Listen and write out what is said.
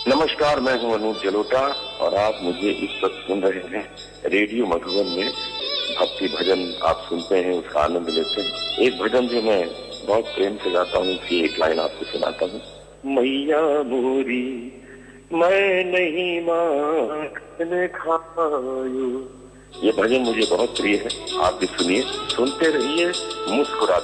नमस्कार, मैं हूं अनूप जलोटा और आप मुझे इस वक्त सुन रहे हैं रेडियो मधुबन में। भक्ति भजन आप सुनते हैं, उसका आनंद लेते हैं। एक भजन जो मैं बहुत प्रेम से गाता हूँ, उसकी एक लाइन आपको सुनाता हूँ। मैया मोरी मैं नहीं माखन खायो। ये भजन मुझे बहुत प्रिय है, आप भी सुनिए, सुनते रहिए, मुस्कुराते